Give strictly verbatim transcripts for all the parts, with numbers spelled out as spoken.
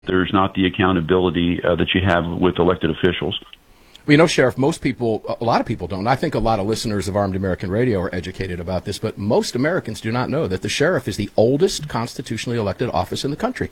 there's not the accountability uh, that you have with elected officials. Well, you know, Sheriff, most people, a lot of people don't. I think a lot of listeners of Armed American Radio are educated about this, but most Americans do not know that the sheriff is the oldest constitutionally elected office in the country.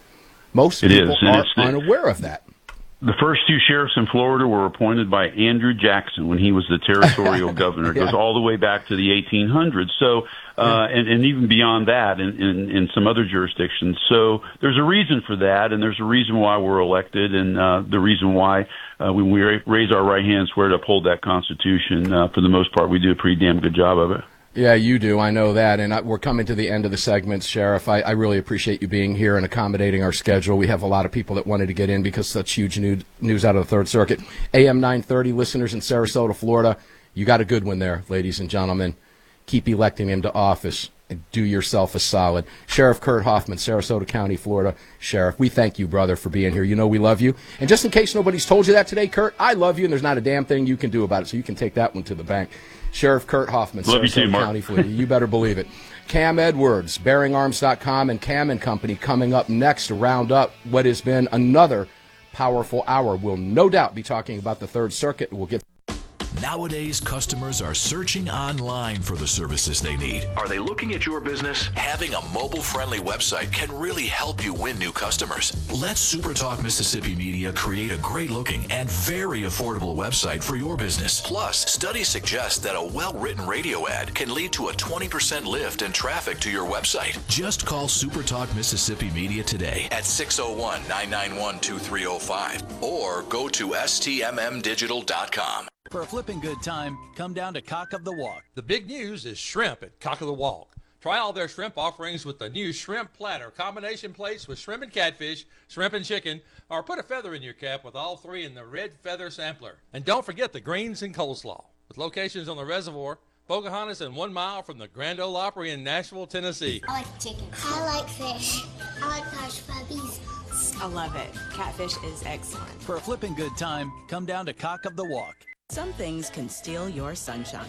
Most it people is, are unaware of that. The first two sheriffs in Florida were appointed by Andrew Jackson when he was the territorial governor. It yeah. goes all the way back to the eighteen hundreds. So, uh, and, and even beyond that in, in, in some other jurisdictions. So there's a reason for that, and there's a reason why we're elected, and uh, the reason why uh, when we raise our right hand, swear to uphold that Constitution, uh, for the most part, we do a pretty damn good job of it. Yeah, you do. I know that. And I, we're coming to the end of the segments, Sheriff. I, I really appreciate you being here and accommodating our schedule. We have a lot of people that wanted to get in because such huge news, news out of the Third Circuit. A M nine thirty listeners in Sarasota, Florida, you got a good one there, ladies and gentlemen. Keep electing him to office and do yourself a solid. Sheriff Kurt Hoffman, Sarasota County, Florida. Sheriff, we thank you, brother, for being here. You know we love you. And just in case nobody's told you that today, Kurt, I love you, and there's not a damn thing you can do about it, so you can take that one to the bank. Sheriff Kurt Hoffman, Love Sarasota you too, County, Florida. You better believe it. Cam Edwards, Bearing Arms dot com, and Cam and Company coming up next to round up what has been another powerful hour. We'll no doubt be talking about the Third Circuit. We'll get. Nowadays, customers are searching online for the services they need. Are they looking at your business? Having a mobile-friendly website can really help you win new customers. Let SuperTalk Mississippi Media create a great-looking and very affordable website for your business. Plus, studies suggest that a well-written radio ad can lead to a twenty percent lift in traffic to your website. Just call SuperTalk Mississippi Media today at six oh one, nine nine one, two three oh five or go to S T M M digital dot com. For a flipping good time, come down to Cock of the Walk. The big news is shrimp at Cock of the Walk. Try all their shrimp offerings with the new shrimp platter, combination plates with shrimp and catfish, shrimp and chicken, or put a feather in your cap with all three in the red feather sampler. And don't forget the greens and coleslaw. With locations on the reservoir, Pocahontas, and one mile from the Grand Ole Opry in Nashville, Tennessee. I like chicken. I like fish. I like hush puppies. I love it. Catfish is excellent. For a flipping good time, come down to Cock of the Walk. Some things can steal your sunshine.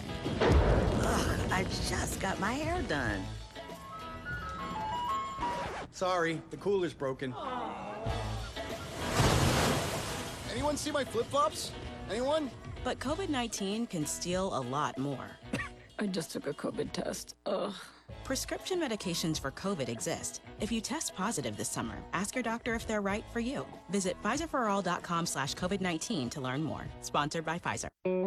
Ugh, I just got my hair done. Sorry, the cooler's broken. Anyone see my flip-flops? Anyone? But COVID nineteen can steal a lot more. I just took a COVID test. Ugh. Prescription medications for COVID exist. If you test positive this summer, ask your doctor if they're right for you. Visit Pfizer for all dot com slash COVID nineteen to learn more. Sponsored by Pfizer.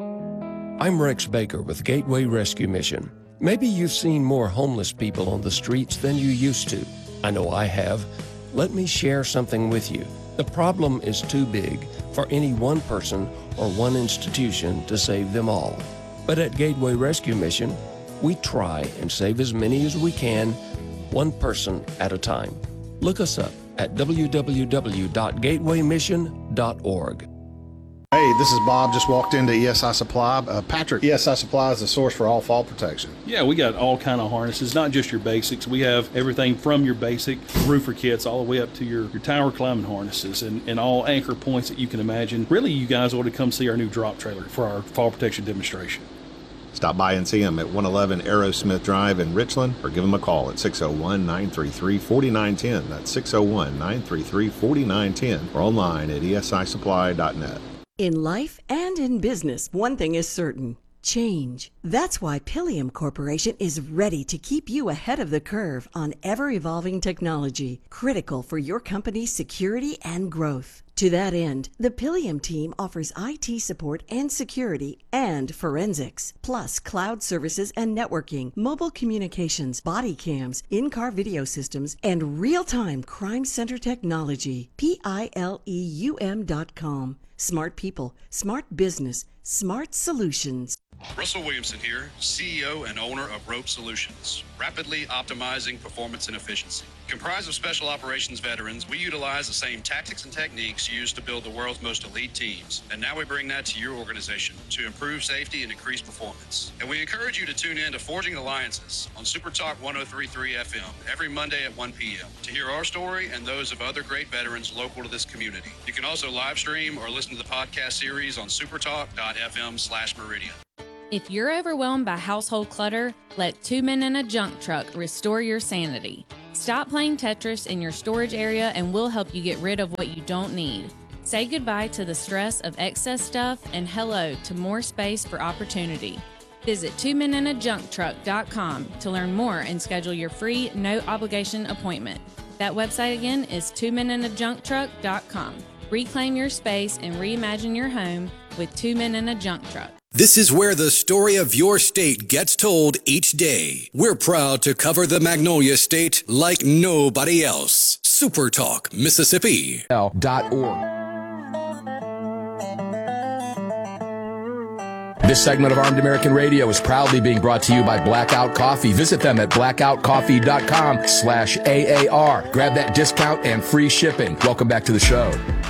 I'm Rex Baker with Gateway Rescue Mission. Maybe you've seen more homeless people on the streets than you used to. I know I have. Let me share something with you. The problem is too big for any one person or one institution to save them all. But at Gateway Rescue Mission, we try and save as many as we can, one person at a time. Look us up at w w w dot gateway mission dot org. Hey, this is Bob. Just walked into E S I Supply. Uh, Patrick, E S I Supply is the source for all fall protection. Yeah, we got all kind of harnesses, not just your basics. We have everything from your basic roofer kits all the way up to your, your tower climbing harnesses and, and all anchor points that you can imagine. Really, you guys ought to come see our new drop trailer for our fall protection demonstration. Stop by and see them at one eleven Aerosmith Drive in Richland or give them a call at six oh one, nine three three, four nine one oh. That's six oh one, nine three three, four nine one oh or online at E S I supply dot net. In life and in business, one thing is certain. Change. That's why Pilium Corporation is ready to keep you ahead of the curve on ever-evolving technology, critical for your company's security and growth. To that end, the Pilium team offers I T support and security and forensics, plus cloud services and networking, mobile communications, body cams, in-car video systems, and real-time crime center technology. P I L E U M dot com. Smart people, smart business, smart solutions. Russell Williamson here, C E O and owner of Rope Solutions, rapidly optimizing performance and efficiency. Comprised of special operations veterans, we utilize the same tactics and techniques used to build the world's most elite teams. And now we bring that to your organization to improve safety and increase performance. And we encourage you to tune in to Forging Alliances on Super Talk one oh three point three F M every Monday at one p.m. to hear our story and those of other great veterans local to this community. You can also live stream or listen to the podcast series on supertalk dot f m slash meridian. If you're overwhelmed by household clutter, let Two Men in a Junk Truck restore your sanity. Stop playing Tetris in your storage area and we'll help you get rid of what you don't need. Say goodbye to the stress of excess stuff and hello to more space for opportunity. Visit two men in a junk truck dot com to learn more and schedule your free, no-obligation appointment. That website again is two men in a junk truck dot com. Reclaim your space and reimagine your home with Two Men in a Junk Truck. This is where the story of your state gets told each day. We're proud to cover the Magnolia State like nobody else. Super Talk Mississippi. Dot org. This segment of Armed American Radio is proudly being brought to you by Blackout Coffee. Visit them at blackout coffee dot com slash A A R. Grab that discount and free shipping. Welcome back to the show.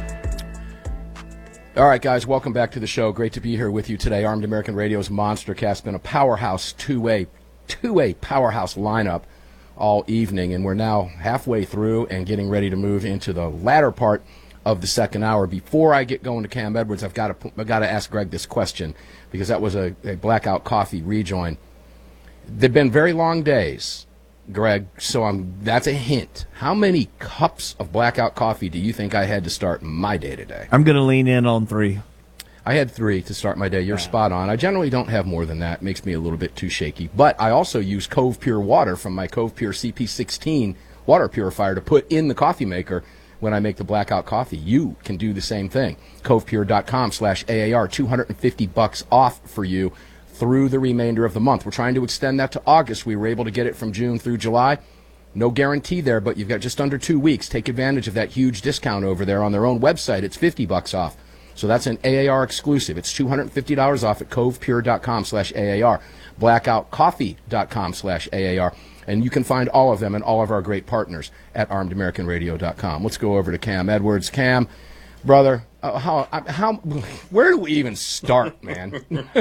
All right, guys, welcome back to the show. Great to be here with you today. Armed American Radio's Monster Cast been a powerhouse two-way, two-way powerhouse lineup all evening, and we're now halfway through and getting ready to move into the latter part of the second hour. Before I get going to Cam Edwards, I've got to I've got to ask Greg this question because that was a, a Blackout Coffee rejoin. They've been very long days, Greg, so I'm that's a hint. How many cups of Blackout Coffee do you think I had to start my day today? I'm going to lean in on three. I had three to start my day. You're spot on. I generally don't have more than that. It makes me a little bit too shaky. But I also use Cove Pure water from my Cove Pure C P sixteen water purifier to put in the coffee maker when I make the Blackout Coffee. You can do the same thing. cove pure dot com slash A A R. two hundred fifty bucks off for you through the remainder of the month. We're trying to extend that to August. We were able to get it from June through July. No guarantee there, but you've got just under two weeks. Take advantage of that huge discount over there on their own website. It's fifty bucks off. So that's an A A R exclusive. It's two hundred fifty dollars off at cove pure dot com slash A A R. blackout coffee dot com slash A A R. And you can find all of them and all of our great partners at armed american radio dot com. Let's go over to Cam Edwards. Cam, brother, uh, how, how, where do we even start, man?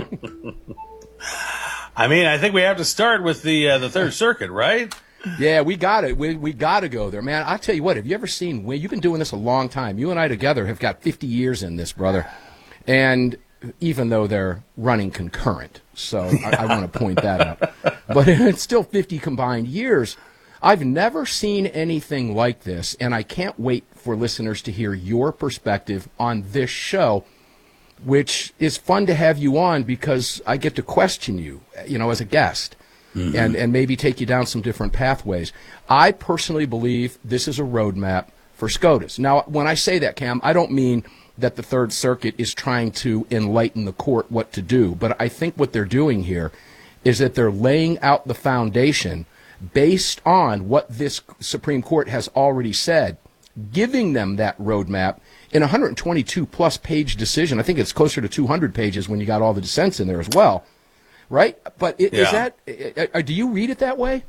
I mean, I think we have to start with the uh, the Third Circuit, right? Yeah, we got it. We we got to go there, man. I tell you what, have you ever seen? You've been doing this a long time. You and I together have got fifty years in this, brother. And even though they're running concurrent, so I, I want to point that out. But it's still fifty combined years. I've never seen anything like this, and I can't wait for listeners to hear your perspective on this show, which is fun to have you on because I get to question you, you know, as a guest. Mm-hmm. and, and maybe take you down some different pathways. I personally believe this is a roadmap for SCOTUS. Now, when I say that, Cam, I don't mean that the Third Circuit is trying to enlighten the court what to do, but I think what they're doing here is that they're laying out the foundation based on what this Supreme Court has already said, giving them that roadmap in a one hundred twenty-two plus page decision. I think it's closer to two hundred pages when you got all the dissents in there as well. Right, but it, Yeah. is that? Uh, do you read it that way?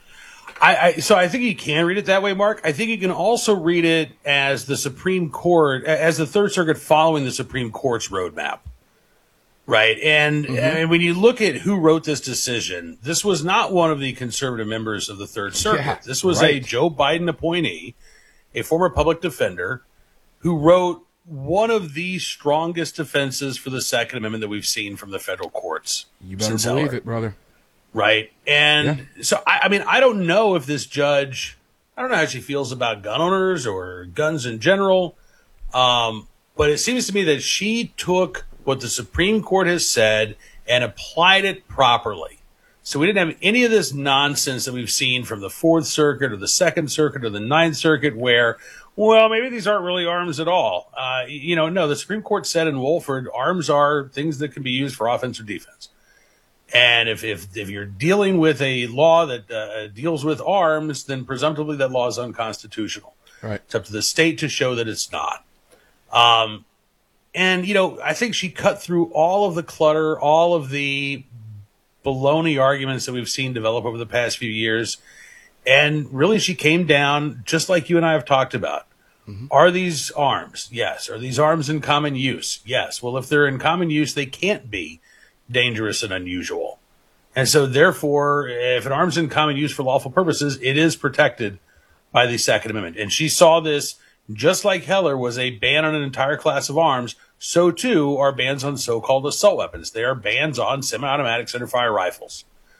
I, I so I think you can read it that way, Mark. I think you can also read it as the Supreme Court, as the Third Circuit following the Supreme Court's roadmap, right? And, Mm-hmm. and when you look at who wrote this decision, this was not one of the conservative members of the Third Circuit. Yeah, this was right. a Joe Biden appointee, a former public defender, who wrote one of the strongest defenses for the Second Amendment that we've seen from the federal courts. You better since believe Heller. it, brother. Right. And so, I, I mean, I don't know if this judge, I don't know how she feels about gun owners or guns in general. Um, but it seems to me that she took what the Supreme Court has said and applied it properly. So we didn't have any of this nonsense that we've seen from the Fourth Circuit or the Second Circuit or the Ninth Circuit where, well, maybe these aren't really arms at all. Uh, you know, no, the Supreme Court said in Wolford, arms are things that can be used for offense or defense. And if, if, if you're dealing with a law that uh, deals with arms, then presumptively that law is unconstitutional. Right. It's up to the state to show that it's not. Um, and, you know, I think she cut through all of the clutter, all of the baloney arguments that we've seen develop over the past few years. And really, she came down just like you and I have talked about. Mm-hmm. Are these arms? Yes. Are these arms in common use? Yes. Well, if they're in common use, they can't be dangerous and unusual. And so, therefore, if an arm's in common use for lawful purposes, it is protected by the Second Amendment. And she saw this, just like Heller was a ban on an entire class of arms, so too are bans on so-called assault weapons. They are bans on semi-automatic centerfire rifles.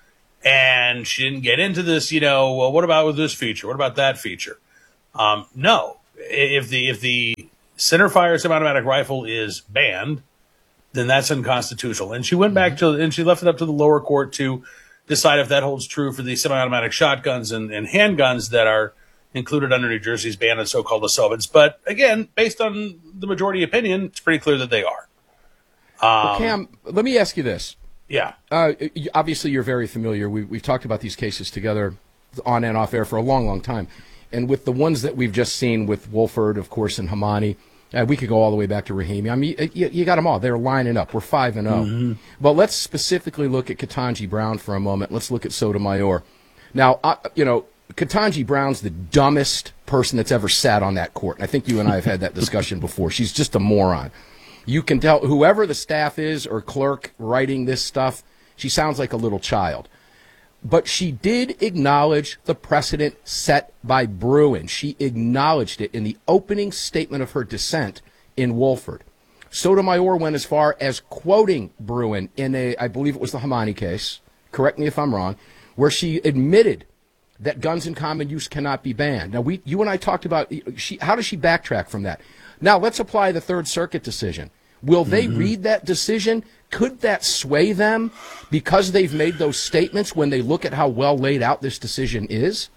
and she didn't get into this, you know, well, what about with this feature? What about that feature? Um, no. If the if the centerfire semi-automatic rifle is banned, then that's unconstitutional. And she went back to, and she left it up to the lower court to decide if that holds true for the semi-automatic shotguns and, and handguns that are included under New Jersey's ban on so-called assailants. But again, based on the majority opinion, it's pretty clear that they are. Um, well, Cam, let me ask you this. Yeah. Uh, obviously, you're very familiar. We, we've talked about these cases together on and off air for a long, long time. And with the ones that we've just seen with Wolford, of course, and Hamani, uh, we could go all the way back to Rahimi. I mean, you, you got them all. They're lining up. We're five and oh. Mm-hmm. But let's specifically look at Ketanji Brown for a moment. Let's look at Sotomayor. Now, uh, you know, Ketanji Brown's the dumbest person that's ever sat on that court. I think you and I have had that discussion before. She's just a moron. You can tell whoever the staff is or clerk writing this stuff, she sounds like a little child. But she did acknowledge the precedent set by Bruen. She acknowledged it in the opening statement of her dissent in Wolford. Sotomayor went as far as quoting Bruen in a, I believe it was the Hamani case, correct me if I'm wrong, where she admitted that guns in common use cannot be banned. Now, we, you and I talked about, she, how does she backtrack from that? Now, let's apply the Third Circuit decision. Will they mm-hmm. read that decision? Could that sway them because they've made those statements when they look at how well laid out this decision is?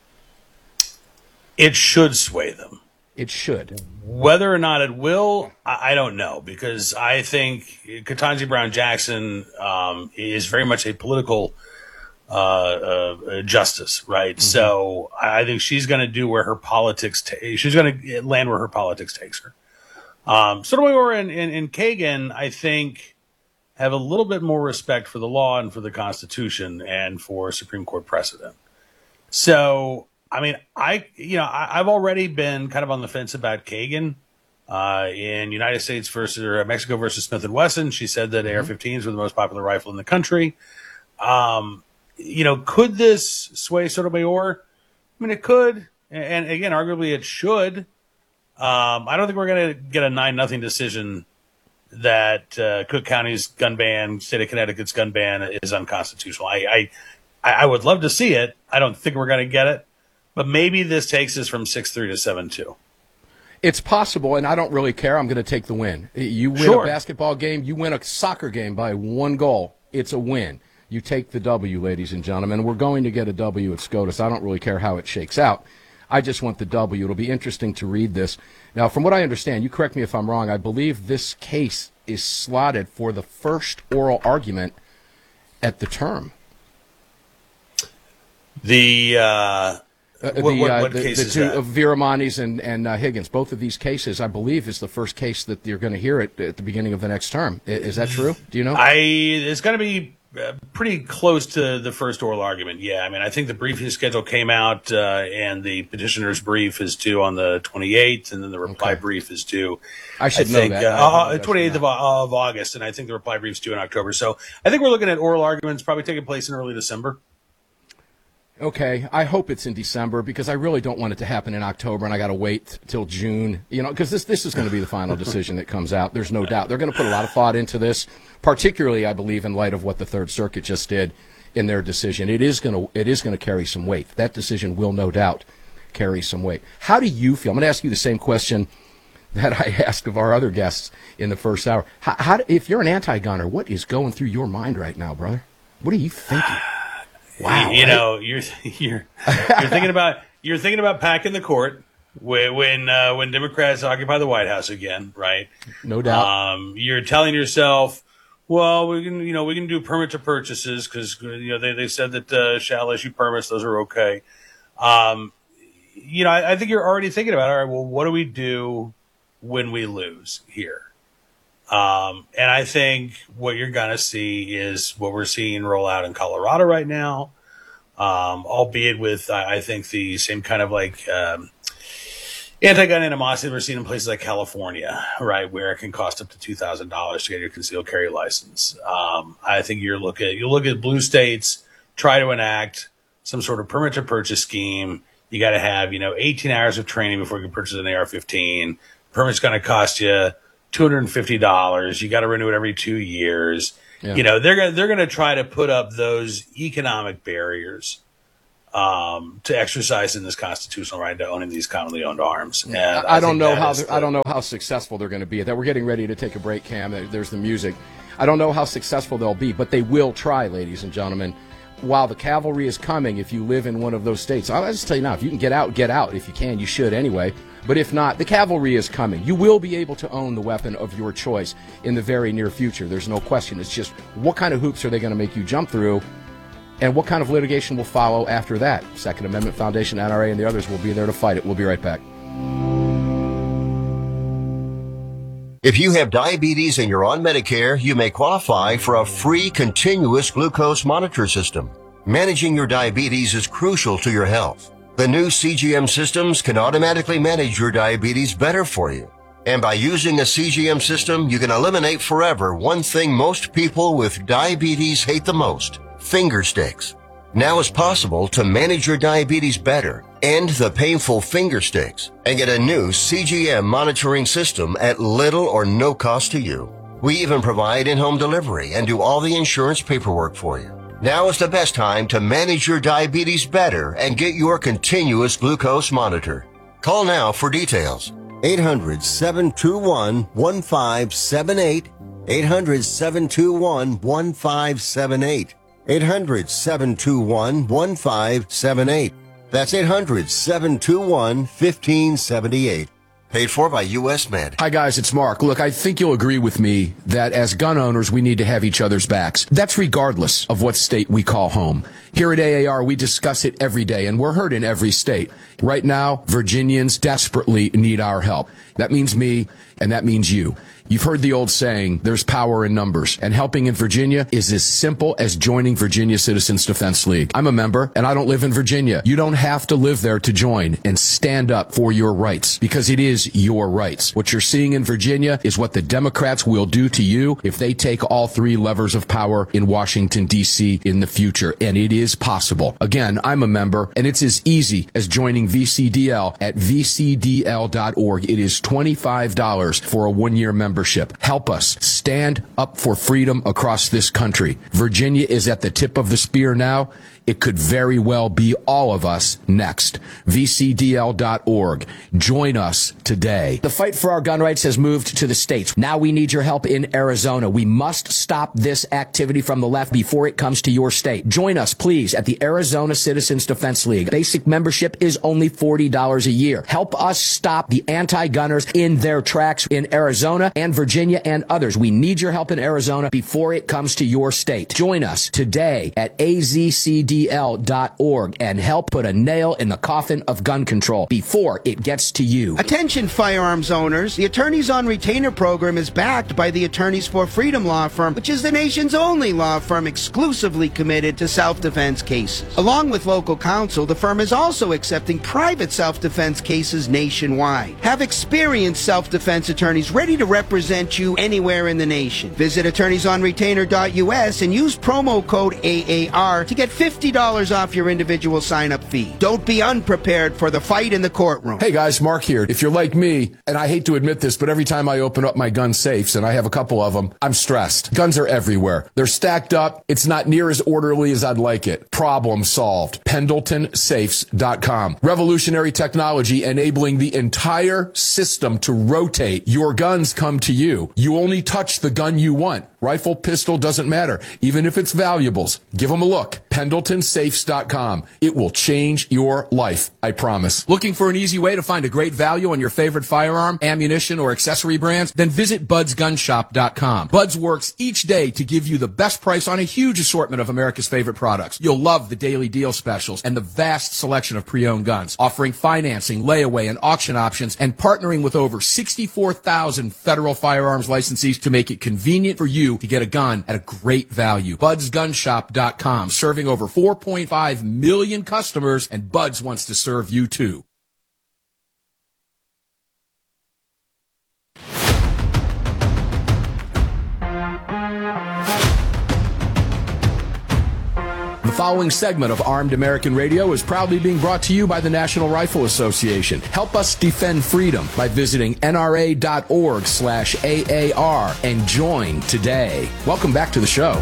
It should sway them. It should. Whether or not it will, I, I don't know, because I think Ketanji Brown Jackson um, is very much a political uh, uh, justice, right? Mm-hmm. So I think she's going to do where her politics, ta- she's going to land where her politics takes her. Um, Sotomayor and, and, and Kagan, I think, have a little bit more respect for the law and for the Constitution and for Supreme Court precedent. So, I mean, I, you know, I, I've already been kind of on the fence about Kagan uh, in United States versus or Mexico versus Smith and Wesson. She said that mm-hmm. A R fifteens were the most popular rifle in the country. Um, you know, could this sway Sotomayor? I mean, it could, and again, arguably it should. Um, I don't think we're going to get a nine nothing decision that uh, Cook County's gun ban, state of Connecticut's gun ban is unconstitutional. I, I, I would love to see it. I don't think we're going to get it, but maybe this takes us from six three to seven two. It's possible, and I don't really care. I'm going to take the win. You win sure. a basketball game, you win a soccer game by one goal. It's a win. You take the W, ladies and gentlemen. We're going to get a W at SCOTUS. I don't really care how it shakes out. I just want the W. It'll be interesting to read this. Now, from what I understand, you correct me if I'm wrong, I believe this case is slotted for the first oral argument at the term. The, uh, uh the, what, what, uh, what the, case the is two that? of Viramanis and, and uh, Higgins, both of these cases, I believe, is the first case that you're going to hear at, at the beginning of the next term. Is, is that true? Do you know? I It's going to be Uh, pretty close to the first oral argument. Yeah, I mean, I think the briefing schedule came out, uh, and the petitioner's brief is due on the twenty-eighth, and then the reply okay. brief is due. I should I know think, that. Uh, twenty-eighth of, of August, and I think the reply brief's due in October. So I think we're looking at oral arguments probably taking place in early December. Okay, I hope it's in December because I really don't want it to happen in October, and I got to wait till June. You know, because this this is going to be the final decision that comes out. There's no doubt they're going to put a lot of thought into this, particularly, I believe, in light of what the Third Circuit just did in their decision. It is going to it is going to carry some weight. That decision will no doubt carry some weight. How do you feel? I'm going to ask you the same question that I asked of our other guests in the first hour. How, how if you're an anti-gunner, what is going through your mind right now, brother? What are you thinking? Wow, you, you know, you're you're you're thinking about you're thinking about packing the court when when, uh, when Democrats occupy the White House again, right? No doubt. Um, you're telling yourself, well, we can you know we can do permit to purchases because you know they they said that uh, shall issue permits, those are okay. Um, you know, I, I think you're already thinking about, all right, well, what do we do when we lose here? Um, and I think what you're going to see is what we're seeing roll out in Colorado right now, um, albeit with, I, I think, the same kind of like um, anti-gun animosity we're seeing in places like California, right, where it can cost up to two thousand dollars to get your concealed carry license. Um, I think you're look at, you look at blue states, try to enact some sort of permit to purchase scheme. You got to have, you know, eighteen hours of training before you can purchase an A R fifteen. Permit's going to cost you two hundred fifty dollars. You got to renew it every two years. Yeah. You know, they're gonna they're gonna try to put up those economic barriers um, to exercising this constitutional right to owning these commonly owned arms. And I, I don't know how the, I don't know how successful they're going to be at that. We're getting ready to take a break, Cam. There's the music. I don't know how successful they'll be, but they will try, ladies and gentlemen. While the cavalry is coming, if you live in one of those states, I'll just tell you now, if you can get out, get out. If you can, you should anyway. But if not, the cavalry is coming. You will be able to own the weapon of your choice in the very near future. There's no question. It's just what kind of hoops are they going to make you jump through, and what kind of litigation will follow after that? Second Amendment Foundation, N R A, and the others will be there to fight it. We'll be right back. If you have diabetes and you're on Medicare, you may qualify for a free continuous glucose monitor system. Managing your diabetes is crucial to your health. The new C G M systems can automatically manage your diabetes better for you. And by using a C G M system, you can eliminate forever one thing most people with diabetes hate the most: finger sticks. Now it's possible to manage your diabetes better, end the painful finger sticks, and get a new C G M monitoring system at little or no cost to you. We even provide in-home delivery and do all the insurance paperwork for you. Now is the best time to manage your diabetes better and get your continuous glucose monitor. Call now for details. eight hundred, seven two one, one five seven eight. eight hundred, seven two one, one five seven eight. eight hundred, seven two one, one five seven eight. That's eight hundred, seven two one, one five seven eight. Paid for by U S Med. Hi, guys, it's Mark. Look, I think you'll agree with me that as gun owners, we need to have each other's backs. That's regardless of what state we call home. Here at A A R, we discuss it every day, and we're heard in every state. Right now, Virginians desperately need our help. That means me, and that means you. You've heard the old saying, there's power in numbers, and helping in Virginia is as simple as joining Virginia Citizens Defense League. I'm a member, and I don't live in Virginia. You don't have to live there to join and stand up for your rights, because it is your rights. What you're seeing in Virginia is what the Democrats will do to you if they take all three levers of power in Washington, D C in the future, and it is possible. Again, I'm a member, and it's as easy as joining V C D L at v c d l dot org. It is twenty-five dollars for a one-year membership. Help us stand up for freedom across this country. Virginia is at the tip of the spear now. It could very well be all of us next. v c d l dot org. Join us today. The fight for our gun rights has moved to the states. Now we need your help in Arizona. We must stop this activity from the left before it comes to your state. Join us, please, at the Arizona Citizens Defense League. Basic membership is only forty dollars a year. Help us stop the anti-gunners in their tracks in Arizona and Virginia and others. We need your help in Arizona before it comes to your state. Join us today at a z c d l dot org and help put a nail in the coffin of gun control before it gets to you. Attention firearms owners. The Attorneys on Retainer program is backed by the Attorneys for Freedom law firm, which is the nation's only law firm exclusively committed to self-defense cases. Along with local counsel, the firm is also accepting private self-defense cases nationwide. Have experienced self-defense attorneys ready to represent you anywhere in the nation. Visit attorneys on retainer dot u s and use promo code A A R to get fifty dollars off your individual sign-up fee. Don't be unprepared for the fight in the courtroom. Hey guys, Mark here. If you're like me, and I hate to admit this, but every time I open up my gun safes, and I have a couple of them, I'm stressed. Guns are everywhere. They're stacked up. It's not near as orderly as I'd like it. Problem solved. Pendleton Safes dot com. Revolutionary technology enabling the entire system to rotate. Your guns come to you. You only touch the gun you want. Rifle, pistol, doesn't matter. Even if it's valuables, give them a look. Pendleton Safes dot com. It will change your life, I promise. Looking for an easy way to find a great value on your favorite firearm, ammunition, or accessory brands? Then visit buds gun shop dot com. Buds works each day to give you the best price on a huge assortment of America's favorite products. You'll love the daily deal specials and the vast selection of pre-owned guns, offering financing, layaway, and auction options, and partnering with over sixty-four thousand federal firearms licensees to make it convenient for you to get a gun at a great value. buds gun shop dot com, serving over four point five million customers, and Buds wants to serve you too. following segment of Armed American Radio is proudly being brought to you by the National Rifle Association. Help us defend freedom by visiting N R A dot org slash A A R and join today. Welcome back to the show.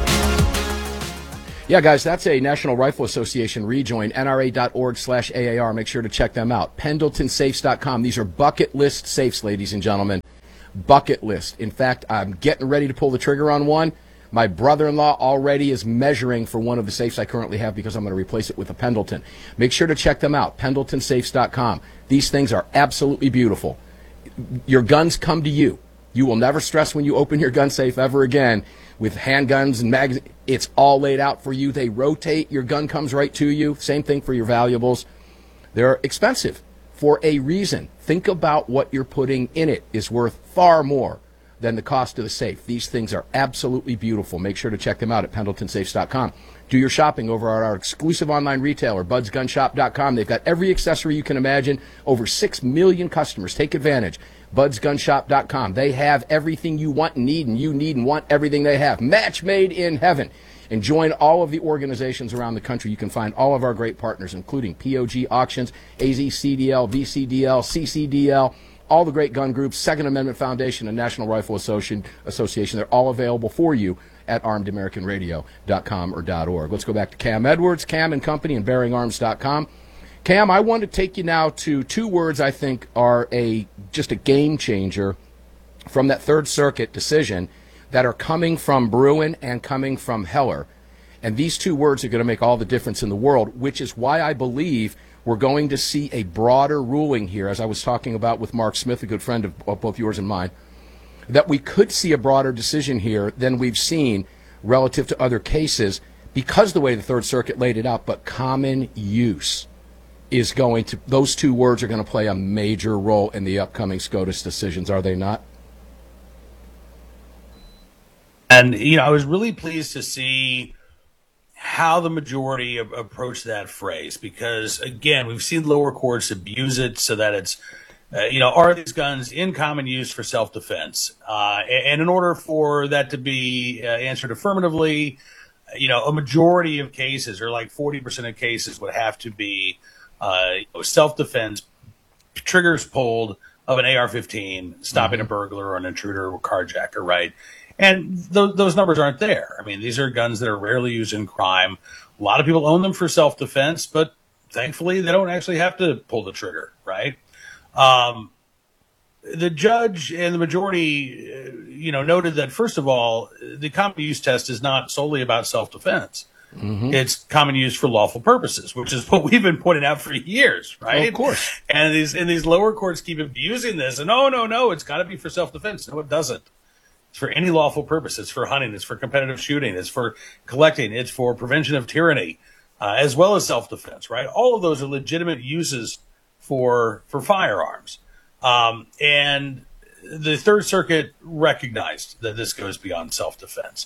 Yeah, guys, that's a National Rifle Association rejoin, N R A dot org slash A A R. Make sure to check them out. Pendleton Safes dot com. These are bucket list safes, ladies and gentlemen. Bucket list. In fact, I'm getting ready to pull the trigger on one. My brother-in-law already is measuring for one of the safes I currently have because I'm going to replace it with a Pendleton. Make sure to check them out, Pendleton Safes dot com. These things are absolutely beautiful. Your guns come to you. You will never stress when you open your gun safe ever again with handguns and magazines. It's all laid out for you. They rotate. Your gun comes right to you. Same thing for your valuables. They're expensive for a reason. Think about what you're putting in it is worth far more than the cost of the safe. These things are absolutely beautiful. Make sure to check them out at Pendleton Safes dot com. Do your shopping over at our exclusive online retailer, Buds Gun Shop dot com. They've got every accessory you can imagine. Over six million customers. Take advantage. Buds Gun Shop dot com. They have everything you want and need, and you need and want everything they have. Match made in heaven. And join all of the organizations around the country. You can find all of our great partners, including P O G Auctions, A Z C D L, V C D L, C C D L, all the great gun groups, Second Amendment Foundation, and National Rifle Association. They're all available for you at armed american radio dot com or .org. Let's go back to Cam Edwards, Cam and Company, and bearing arms dot com. Cam, I want to take you now to two words I think are a just a game changer from that Third Circuit decision that are coming from Bruen and coming from Heller. And these two words are going to make all the difference in the world, which is why I believe we're going to see a broader ruling here, as I was talking about with Mark Smith, a good friend of, of both yours and mine, that we could see a broader decision here than we've seen relative to other cases because of the way the Third Circuit laid it out. But common use is going to, those two words are going to play a major role in the upcoming SCOTUS decisions, are they not? And, you know, I was really pleased to see how the majority a- approached that phrase because, again, we've seen lower courts abuse it so that it's, uh, you know, are these guns in common use for self-defense? Uh, and in order for that to be uh, answered affirmatively, you know, a majority of cases, or like forty percent of cases, would have to be uh, you know, self-defense, triggers pulled of an A R fifteen, stopping mm-hmm. a burglar or an intruder or carjacker, right? And th- those numbers aren't there. I mean, these are guns that are rarely used in crime. A lot of people own them for self-defense, but thankfully they don't actually have to pull the trigger, right? Um, the judge and the majority, uh, you know, noted that, first of all, the common use test is not solely about self-defense. Mm-hmm. It's common use for lawful purposes, which is what we've been pointing out for years, right? Oh, of course. And these and these lower courts keep abusing this. And no, no, no, it's got to be for self-defense. No, it doesn't. It's for any lawful purpose. It's for hunting. It's for competitive shooting. It's for collecting. It's for prevention of tyranny, uh, as well as self-defense, right? All of those are legitimate uses for for firearms. Um, and the Third Circuit recognized that this goes beyond self-defense.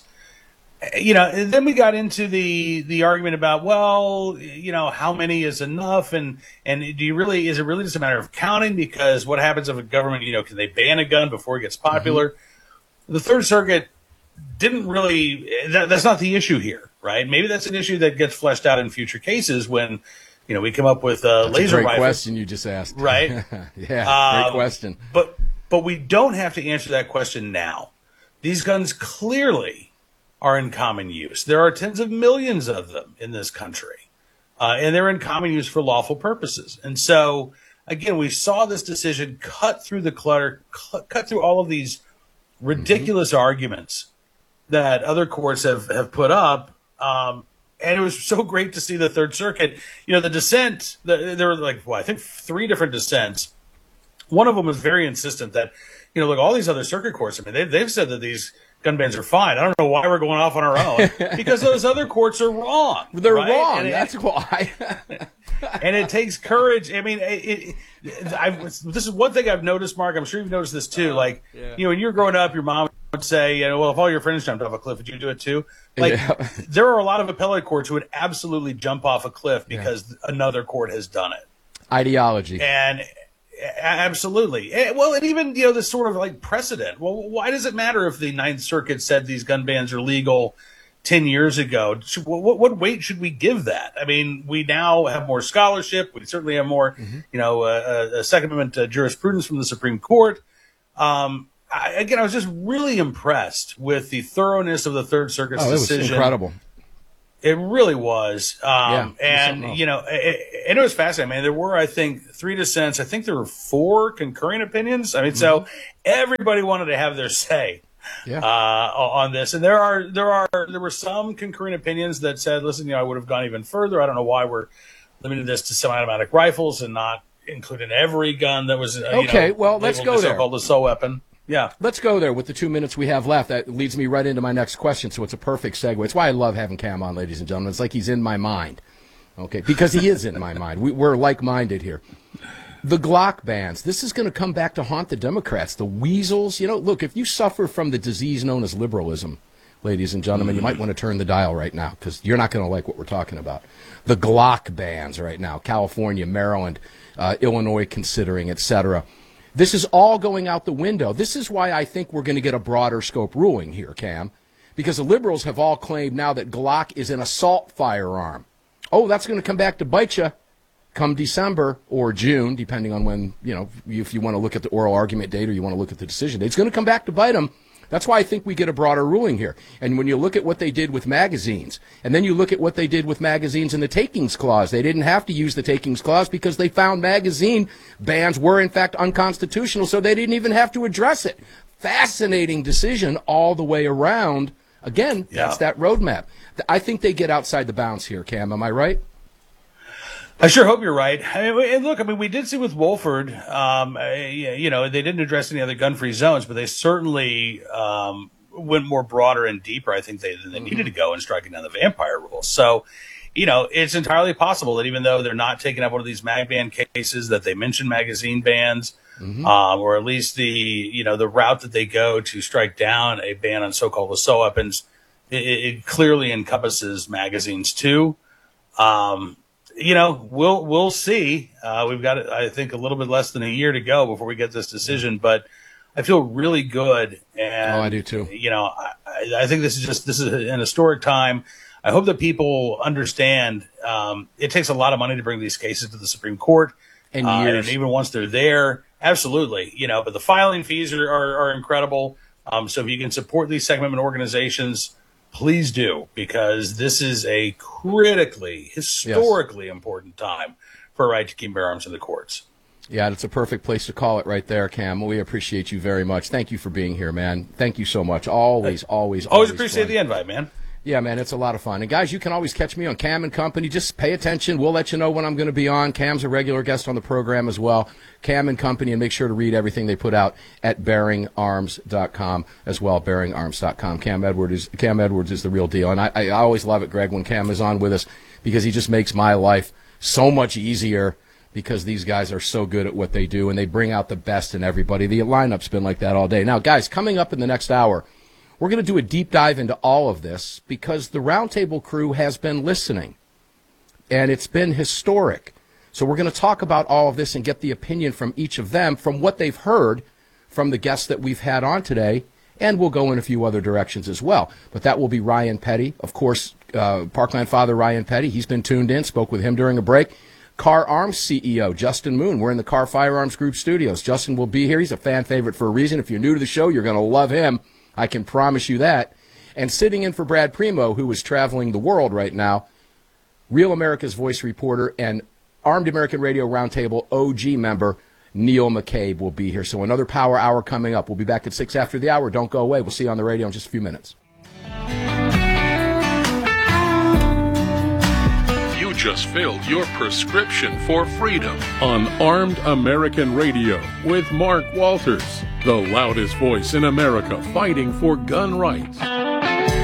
You know, and then we got into the the argument about, well, you know, how many is enough, and and do you really is it really just a matter of counting? Because what happens if a government, you know, can they ban a gun before it gets popular? Mm-hmm. The Third Circuit didn't really. That, that's not the issue here, right? Maybe that's an issue that gets fleshed out in future cases when, you know, we come up with uh, that's laser a great rifles. Question you just asked, right? Yeah, um, great question. But but we don't have to answer that question now. These guns clearly are in common use. There are tens of millions of them in this country, uh, and they're in common use for lawful purposes. And so, again, we saw this decision cut through the clutter, cut, cut through all of these ridiculous mm-hmm. arguments that other courts have, have put up. Um, and it was so great to see the Third Circuit. You know, the dissent, the, there were like, well, I think three different dissents. One of them was very insistent that, you know, look, all these other circuit courts, I mean, they've, they've said that these gun bans are fine. I don't know why we're going off on our own, because those other courts are wrong. They're right? wrong. And That's it, why. And it takes courage. I mean, it, it, I've, this is one thing I've noticed, Mark. I'm sure you've noticed this too. Like, yeah. you know, when you're growing up, your mom would say, you know, well, if all your friends jumped off a cliff, would you do it too? Like, yeah. There are a lot of appellate courts who would absolutely jump off a cliff because yeah. another court has done it. Ideology. And absolutely. Well, and even, you know, this sort of like precedent. Well, why does it matter if the Ninth Circuit said these gun bans are legal ten years ago. Should, what, what weight should we give that? I mean, we now have more scholarship. We certainly have more, mm-hmm. you know, uh, uh, Second Amendment uh, jurisprudence from the Supreme Court. Um, I, again, I was just really impressed with the thoroughness of the Third Circuit's oh, it decision. Was incredible. It really was. Um, yeah, and, you know, it, and it was fascinating. I mean, there were, I think, three dissents. I think there were four concurring opinions. I mean, mm-hmm. so everybody wanted to have their say yeah. uh, on this. And there are, there are, there were some concurring opinions that said, listen, you know, I would have gone even further. I don't know why we're limiting this to semi-automatic rifles and not including every gun that was, uh, okay, you know, well, let's go there. So-called assault weapon. Yeah. Let's go there with the two minutes we have left. That leads me right into my next question, so it's a perfect segue. It's why I love having Cam on, ladies and gentlemen. It's like he's in my mind, okay, because he is in my mind. We, we're like-minded here. The Glock bans, this is going to come back to haunt the Democrats. The weasels, you know, look, if you suffer from the disease known as liberalism, ladies and gentlemen, you might want to turn the dial right now because you're not going to like what we're talking about. The Glock bans right now, California, Maryland, uh, Illinois considering, et cetera. This is all going out the window. This is why I think we're going to get a broader scope ruling here, Cam, because the liberals have all claimed now that Glock is an assault firearm. Oh, that's going to come back to bite you come December or June, depending on when, you know, if you want to look at the oral argument date or you want to look at the decision date. It's going to come back to bite them. That's why I think we get a broader ruling here. And when you look at what they did with magazines, and then you look at what they did with magazines in the takings clause, they didn't have to use the takings clause because they found magazine bans were, in fact, unconstitutional, so they didn't even have to address it. Fascinating decision all the way around. Again, yeah. That's that roadmap. I think they get outside the bounds here, Cam. Am I right? I sure hope you're right. I mean, and look, I mean, we did see with Wolford, um, you know, they didn't address any other gun-free zones, but they certainly um, went more broader and deeper, I think, they, than they needed to go in striking down the vampire rules. So, you know, it's entirely possible that even though they're not taking up one of these mag ban cases, that they mention magazine bans, mm-hmm. um, or at least the, you know, the route that they go to strike down a ban on so-called assault weapons, it, it clearly encompasses magazines too. Um, You know, we'll we'll see. Uh, we've got, I think, a little bit less than a year to go before we get this decision. But I feel really good, and oh, I do too. You know, I, I think this is just this is an historic time. I hope that people understand. Um, it takes a lot of money to bring these cases to the Supreme Court, and, uh, years. and even once they're there, absolutely. You know, but the filing fees are are, are incredible. Um, so if you can support these Second Amendment organizations, please do, because this is a critically, historically yes. important time for a right to keep bear arms in the courts. Yeah, it's a perfect place to call it right there, Cam. We appreciate you very much. Thank you for being here, man. Thank you so much. Always, always, always. Always appreciate fun. the invite, man. Yeah, man, it's a lot of fun. And, guys, you can always catch me on Cam and Company. Just pay attention. We'll let you know when I'm going to be on. Cam's a regular guest on the program as well. Cam and Company, and make sure to read everything they put out at bearing arms dot com as well, bearing arms dot com. Cam Edwards is, Cam Edwards is the real deal. And I, I always love it, Greg, when Cam is on with us because he just makes my life so much easier because these guys are so good at what they do, and they bring out the best in everybody. The lineup's been like that all day. Now, guys, coming up in the next hour, we're going to do a deep dive into all of this because the Roundtable crew has been listening, and it's been historic. So we're going to talk about all of this and get the opinion from each of them from what they've heard from the guests that we've had on today, and we'll go in a few other directions as well. But that will be Ryan Petty, of course, uh, Parkland father Ryan Petty. He's been tuned in, spoke with him during a break. Car Arms C E O, Justin Moon. We're in the Car Firearms Group studios. Justin will be here. He's a fan favorite for a reason. If you're new to the show, you're going to love him. I can promise you that. And sitting in for Brad Primo, who is traveling the world right now, Real America's Voice reporter and Armed American Radio Roundtable O G member, Neil McCabe, will be here. So another Power Hour coming up. We'll be back at six after the hour. Don't go away. We'll see you on the radio in just a few minutes. You just filled your prescription for freedom on Armed American Radio with Mark Walters, the loudest voice in America fighting for gun rights.